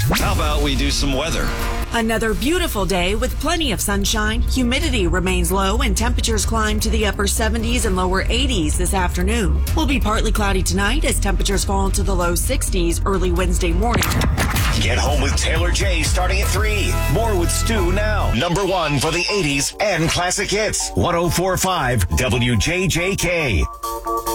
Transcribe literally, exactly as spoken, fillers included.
How about we do some weather? Another beautiful day with plenty of sunshine. Humidity remains low and temperatures climb to the upper seventies and lower eighties this afternoon. Will be partly cloudy tonight as temperatures fall to the low sixties early Wednesday morning. Get home with Taylor J starting at three. More with Stu now. Number one for the eighties and classic hits. one oh four point five W J J K.